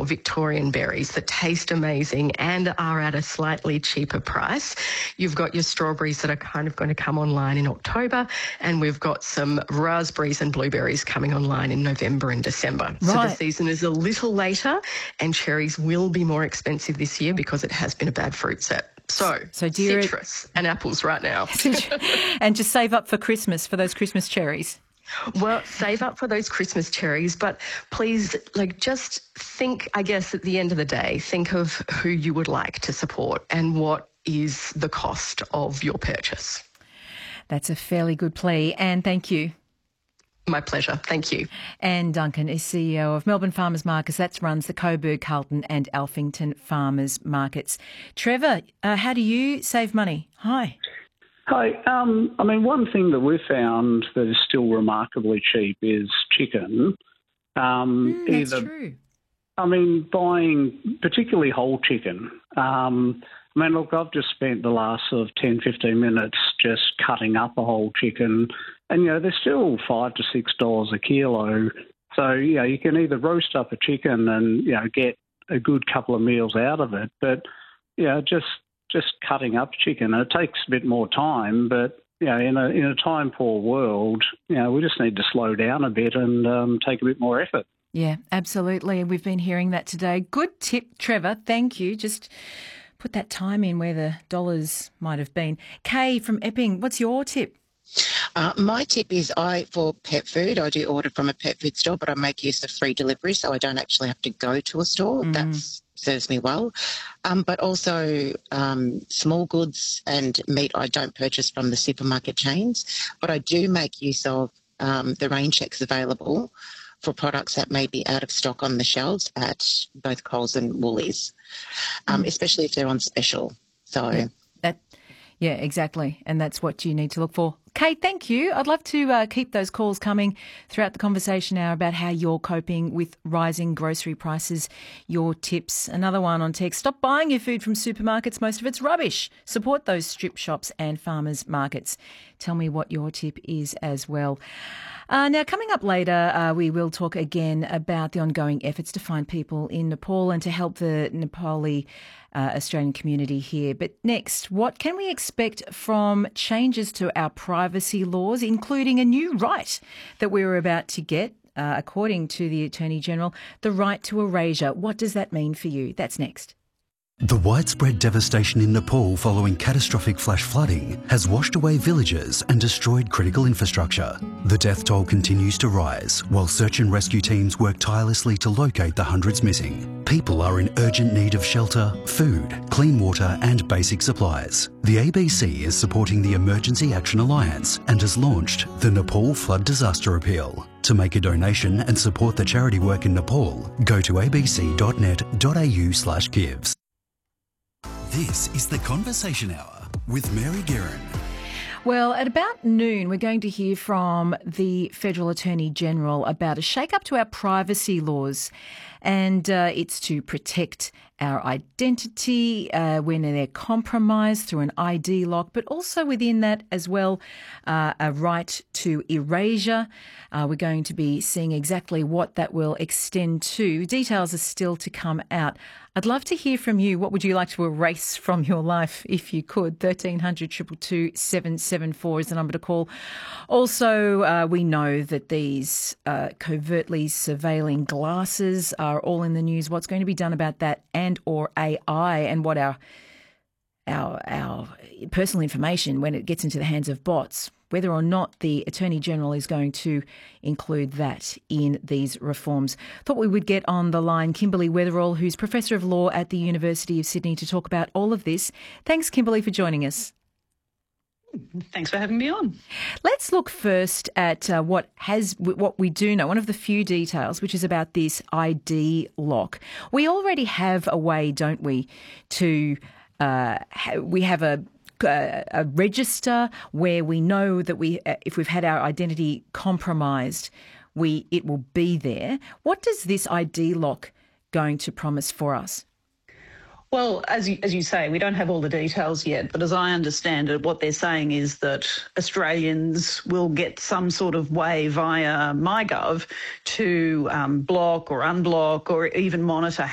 for Victorian berries that taste amazing and are at a slightly cheaper price. You've got your strawberries that are kind of going to come online in October, and we've got some raspberries and blueberries coming online in November and December. Right. So the season is a little later, and cherries will be more expensive this year because it has been a bad fruit set. So citrus and apples right now. And just save up for Christmas, for those Christmas cherries. Well, save up for those Christmas cherries, but please, just think, I guess, at the end of the day, think of who you would like to support and what is the cost of your purchase. That's a fairly good plea, and thank you. My pleasure. Thank you. Anne Duncan is CEO of Melbourne Farmers Markets. That runs the Coburg, Carlton and Alphington Farmers Markets. Trevor, how do you save money? Hi. Hi. One thing that we've found that is still remarkably cheap is chicken. That's true. Buying particularly whole chicken. I've just spent the last sort of 10, 15 minutes just cutting up a whole chicken, and, they're still $5 to $6 a kilo. So, you can either roast up a chicken and, get a good couple of meals out of it, but, just cutting up chicken. It takes a bit more time, but in a time-poor world, we just need to slow down a bit and take a bit more effort. Yeah, absolutely. We've been hearing that today. Good tip, Trevor. Thank you. Just put that time in where the dollars might have been. Kay from Epping, what's your tip? My tip is for pet food, I do order from a pet food store, but I make use of free delivery, so I don't actually have to go to a store. That serves me well. But also small goods and meat I don't purchase from the supermarket chains, but I do make use of the rain checks available for products that may be out of stock on the shelves at both Coles and Woolies, especially if they're on special. So Yeah, exactly. And that's what you need to look for. Kate, thank you. I'd love to keep those calls coming throughout the conversation hour about how you're coping with rising grocery prices, your tips. Another one on text: stop buying your food from supermarkets. Most of it's rubbish. Support those strip shops and farmers markets. Tell me what your tip is as well. Now, coming up later, we will talk again about the ongoing efforts to find people in Nepal and to help the Nepali Australian community here. But next, what can we expect from changes to our privacy laws, including a new right that we were about to get, according to the Attorney General, the right to erasure? What does that mean for you? That's next. The widespread devastation in Nepal following catastrophic flash flooding has washed away villages and destroyed critical infrastructure. The death toll continues to rise while search and rescue teams work tirelessly to locate the hundreds missing. People are in urgent need of shelter, food, clean water and basic supplies. The ABC is supporting the Emergency Action Alliance and has launched the Nepal Flood Disaster Appeal. To make a donation and support the charity work in Nepal, go to abc.net.au/gives. This is the Conversation Hour with Mary Guerin. Well, at about noon, we're going to hear from the Federal Attorney General about a shake-up to our privacy laws. And it's to protect our identity when they're compromised through an ID lock, but also within that as well, a right to erasure. We're going to be seeing exactly what that will extend to. Details are still to come out. I'd love to hear from you. What would you like to erase from your life if you could? 1300 222 774 is the number to call. Also, we know that these covertly surveilling glasses are all in the news. What's going to be done about that and or AI and what our personal information when it gets into the hands of bots, whether or not the Attorney General is going to include that in these reforms. Thought we would get on the line Kimberly Weatherall, who's Professor of Law at the University of Sydney, to talk about all of this. Thanks, Kimberly, for joining us. Thanks for having me on. Let's look first at what we do know. One of the few details, which is about this ID lock. We already have a way, don't we, to we have a register where we know that if we've had our identity compromised, it will be there. What does this ID lock going to promise for us? Well, as you say, we don't have all the details yet, but as I understand it, what they're saying is that Australians will get some sort of way via MyGov to block or unblock or even monitor